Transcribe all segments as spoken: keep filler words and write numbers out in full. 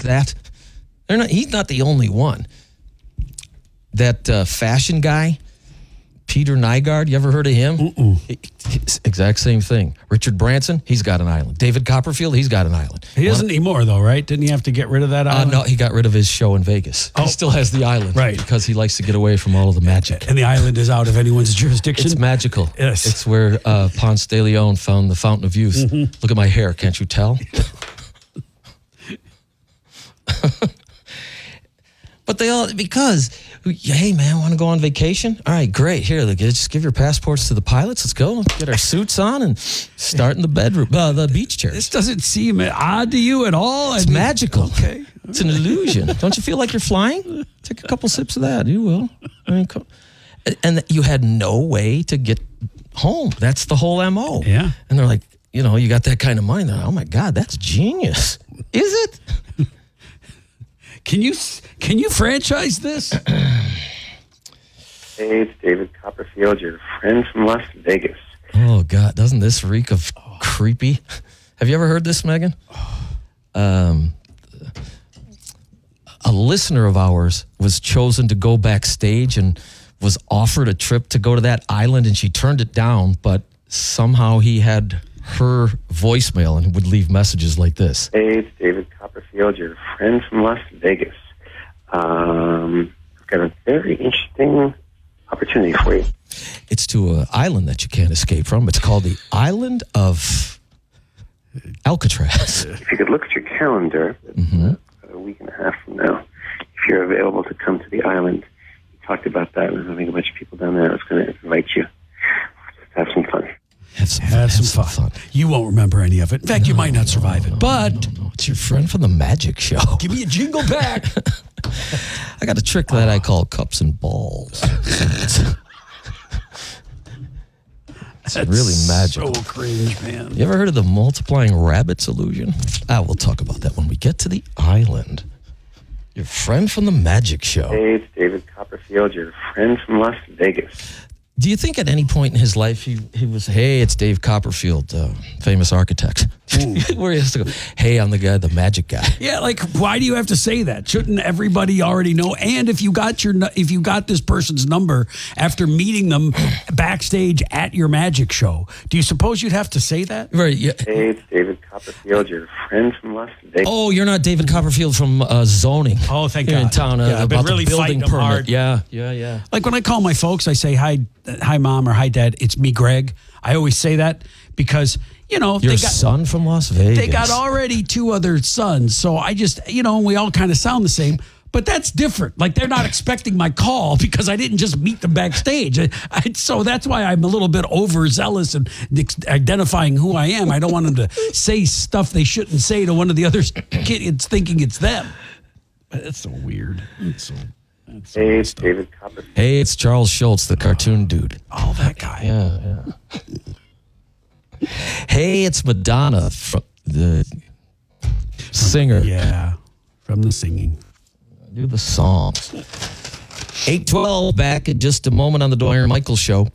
that. They're not. He's not the only one. That uh, fashion guy, Peter Nygaard, you ever heard of him? He, exact same thing. Richard Branson, he's got an island. David Copperfield, he's got an island. He doesn't anymore, though, right? Didn't he have to get rid of that island? Uh, no, he got rid of his show in Vegas. Oh. He still has the island. Right. Because he likes to get away from all of the magic. And the island is out of anyone's jurisdiction? It's magical. Yes. It's where uh, Ponce de Leon found the Fountain of Youth. Mm-hmm. Look at my hair, can't you tell? But they all, because, hey, man, want to go on vacation? All right, great. Here, just give your passports to the pilots. Let's go. Get our suits on and start in the bedroom, uh, the beach chairs. This doesn't seem odd to you at all. It's I mean, magical. Okay. It's an illusion. Don't you feel like you're flying? Take a couple sips of that. You will. I mean, and you had no way to get home. That's the whole M O. Yeah. And they're like, you know, you got that kind of money. They're like, oh, my God, that's genius. Is it? Can you can you franchise this? Hey, it's David Copperfield, your friend from Las Vegas. Oh, God, doesn't this reek of creepy? Have you ever heard this, Megan? Um, a listener of ours was chosen to go backstage and was offered a trip to go to that island, and she turned it down, but somehow he had her voicemail and would leave messages like this. Hey, it's David Copperfield, your friend from Las Vegas. Um, I've got a very interesting opportunity for you. It's to an island that you can't escape from. It's called the Island of Alcatraz. If you could look at your calendar, mm-hmm. about a week and a half from now, if you're available to come to the island, we talked about that, and having a bunch of people down there. I was going to invite you. Just have some fun. Have some, have have some, some fun. fun. You won't remember any of it. In fact, no, you might not survive no, it. But no, no. It's your friend from the magic show. Give me a jingle back. I got a trick that I call cups and balls. It's That's really magical. So cringe, man. You ever heard of the multiplying rabbits illusion? Ah, we'll talk about that when we get to the island. Your friend from the magic show. Hey, it's David Copperfield, your friend from Las Vegas. Do you think at any point in his life he, he was, hey, it's Dave Copperfield, uh, famous architect? Where he has to go, hey, I'm the guy, the magic guy. Yeah, like, why do you have to say that? Shouldn't everybody already know? And if you got your if you got this person's number after meeting them backstage at your magic show, do you suppose you'd have to say that? Right. Yeah. Hey, it's David Copperfield, your friend from Las Vegas. Oh, you're not David Copperfield from uh, zoning. Oh, thank Here God. in town uh, Yeah, I've been about really the building fighting them permit. hard. Yeah, yeah, yeah. Like when I call my folks, I say, hi, hi, Mom, or hi, Dad, it's me, Greg. I always say that because, you know, Your they got, son from Las Vegas. they got already two other sons. So I just, you know, we all kind of sound the same. But that's different. Like, they're not expecting my call because I didn't just meet them backstage. I, I, so that's why I'm a little bit overzealous and identifying who I am. I don't want them to say stuff they shouldn't say to one of the other kids thinking it's them. That's so weird. It's so... Hey, it's David Copperfield. Hey, it's Charles Schultz, the cartoon dude. Oh, that guy. Yeah, yeah. Hey, it's Madonna, from the singer. Yeah, from the singing. Do the songs. eight twelve, back in just a moment on the Dwyer and Michael Show.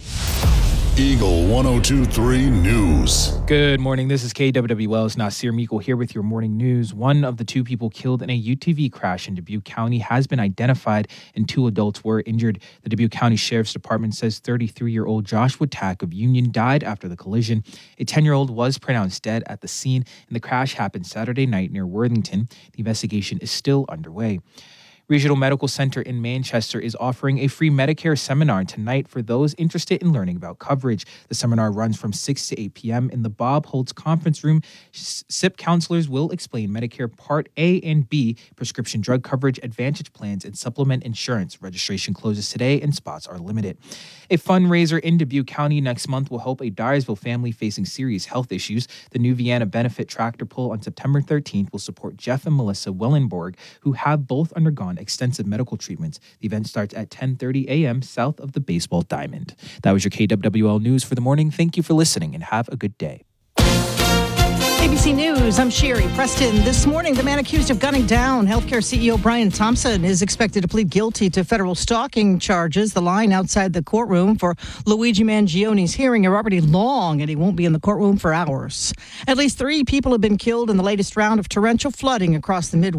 Eagle one oh two point three News. Good morning. This is K W W L's Nasir Meikle here with your morning news. One of the two people killed in a U T V crash in Dubuque County has been identified, and two adults were injured. The Dubuque County Sheriff's Department says thirty-three-year-old Joshua Tack of Union died after the collision. A ten-year-old was pronounced dead at the scene, and the crash happened Saturday night near Worthington. The investigation is still underway. Regional Medical Center in Manchester is offering a free Medicare seminar tonight for those interested in learning about coverage. The seminar runs from six to eight p.m. in the Bob Holtz Conference Room. S I P counselors will explain Medicare Part A and B, prescription drug coverage, advantage plans, and supplement insurance. Registration closes today and spots are limited. A fundraiser in Dubuque County next month will help a Dyersville family facing serious health issues. The New Vienna Benefit Tractor Pull on September thirteenth will support Jeff and Melissa Wellenborg, who have both undergone extensive medical treatments. The event starts at ten thirty a.m. south of the baseball diamond. That was your K W W L News for the morning. Thank you for listening and have a good day. A B C News, I'm Sherry Preston. This morning, the man accused of gunning down healthcare C E O Brian Thompson is expected to plead guilty to federal stalking charges. The line outside the courtroom for Luigi Mangioni's hearing are already long, and he won't be in the courtroom for hours. At least three people have been killed in the latest round of torrential flooding across the Midwest.